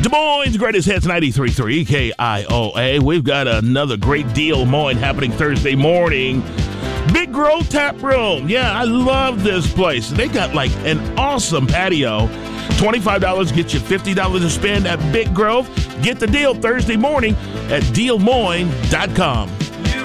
Des Moines' greatest hits, 93.3 KIOA. We've got another great deal, Moines, happening Thursday morning. Big Grove Tap Room. Yeah, I love this place. They got like an awesome patio. $25 gets you $50 to spend at Big Grove. Get the deal Thursday morning at dealmoines.com.